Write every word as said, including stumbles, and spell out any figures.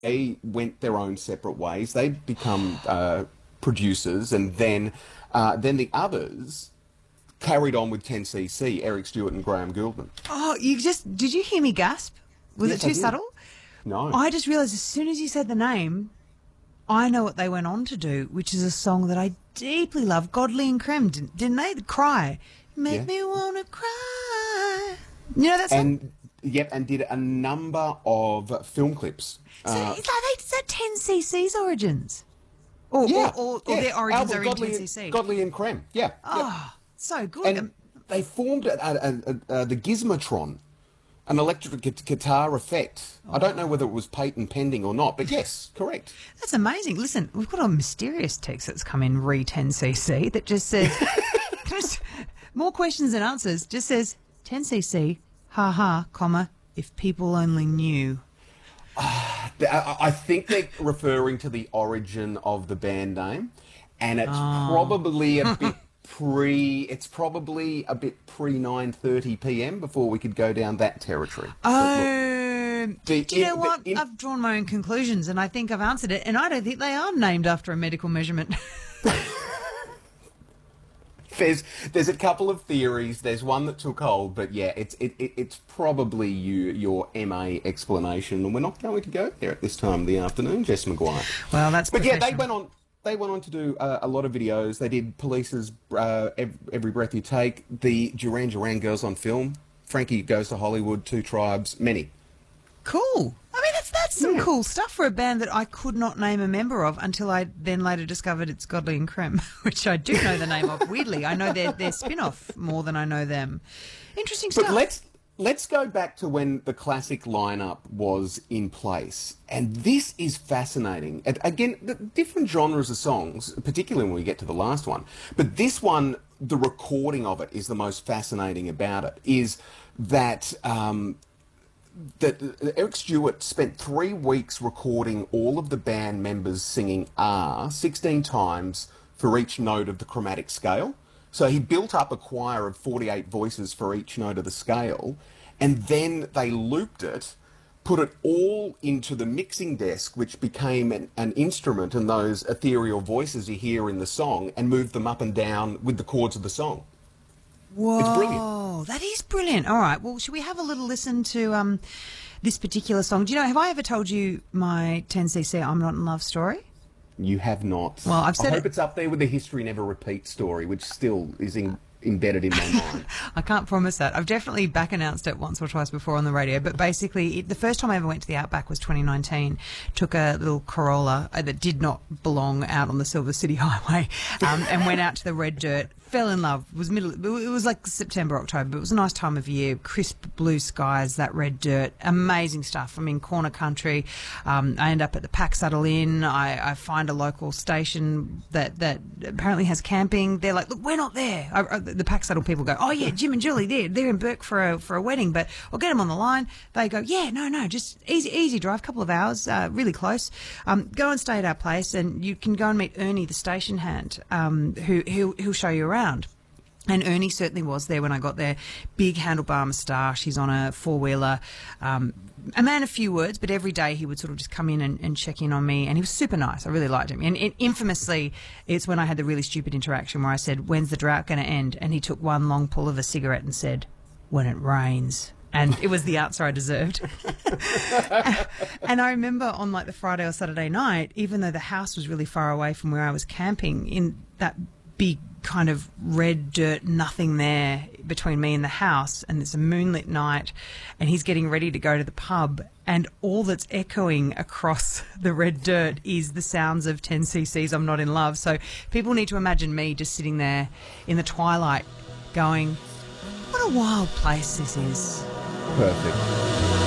they went their own separate ways. They become uh, producers, and then uh, then the others carried on with ten C C, Eric Stewart and Graham Gouldman. Oh, you just did you hear me gasp? Was Yes, it I too did. subtle? No. I just realised as soon as you said the name, I know what they went on to do, which is a song that I deeply love. Godley and Creme, didn't, didn't they? The Cry. Make Yeah. me wanna cry. You know that song? And yep, and did a number of film clips. So Uh, is that, is that ten C C's origins? Or, yeah, or, or, or yeah. their origins Album are in Godley, ten C C? Godley and Creme, yeah. yeah. Oh, so good. And Um, they formed a, a, a, a, the Gizmotron, an electric gu- guitar effect. I don't know whether it was patent pending or not, but yes, correct. That's amazing. Listen, we've got a mysterious text that's come in re ten C C that just says, just more questions than answers, just says ten C C, ha ha, comma, if people only knew. I, I think they're referring to the origin of the band name, and it's Oh. probably a bit pre. It's probably a bit pre nine thirty p m before we could go down that territory. But look, Oh, the- do you know in- what? in- I've drawn my own conclusions, and I think I've answered it, and I don't think they are named after a medical measurement. There's there's a couple of theories. There's one that took hold, but yeah, it's it, it it's probably you your M A explanation, and we're not going to go there at this time of the afternoon, Jess McGuire. Well, that's But yeah, they professional. went on. They went on to do uh, a lot of videos. They did Police's uh, Ev- Every Breath You Take, the Duran Duran Girls on Film, Frankie Goes to Hollywood, Two Tribes, many. Cool. I mean, that's that's some Yeah. cool stuff for a band that I could not name a member of until I then later discovered it's Godley and Creme, which I do know the name of. Weirdly, I know their their spin-off more than I know them. Interesting But stuff. let's let's go back to when the classic lineup was in place, and this is fascinating. And again, the different genres of songs, particularly when we get to the last one, but this one, the recording of it is the most fascinating about it. Is that um, that Eric Stewart spent three weeks recording all of the band members singing R sixteen times for each note of the chromatic scale. So he built up a choir of forty-eight voices for each note of the scale, and then they looped it, put it all into the mixing desk, which became an, an instrument and those ethereal voices you hear in the song, and moved them up and down with the chords of the song. Whoa, It's brilliant. that is brilliant. All right, well, should we have a little listen to um, this particular song? Do you know, have I ever told you my ten C C I'm Not in Love story? You have not. Well, I've said I hope it- it's up there with the History Never Repeat story, which still is in, embedded in my mind. I can't promise that. I've definitely back announced it once or twice before on the radio, but basically it, the first time I ever went to the Outback was twenty nineteen. Took a little Corolla uh, that did not belong out on the Silver City Highway um, and went out to the red dirt. Fell in love. It was middle. It was like September, October. But it was a nice time of year. Crisp blue skies, that red dirt, amazing stuff. I mean, corner country. Um, I end up at the Packsaddle Inn. I, I find a local station that that apparently has camping. They're like, look, we're not there. I, I, the Packsaddle people go, oh yeah, Jim and Julie, they're they're in Burke for a for a wedding, but I'll get them on the line. They go, yeah, no, no, just easy easy drive, couple of hours, uh, really close. Um, go and stay at our place, and you can go and meet Ernie, the station hand, um, who who he'll show you around. And Ernie certainly was there when I got there. Big handlebar moustache. He's on a four-wheeler. Um, a man of few words, but every day he would sort of just come in and, and check in on me. And he was super nice. I really liked him. And, and infamously, it's when I had the really stupid interaction where I said, when's the drought going to end? And he took one long pull of a cigarette and said, when it rains. And it was the answer I deserved. And I remember on like the Friday or Saturday night, even though the house was really far away from where I was camping, in that big kind of red dirt, nothing there between me and the house, and it's a moonlit night, and he's getting ready to go to the pub, and all that's echoing across the red dirt is the sounds of ten C C's I'm Not in Love. So people need to imagine me just sitting there in the twilight going, what a wild place this is. Perfect.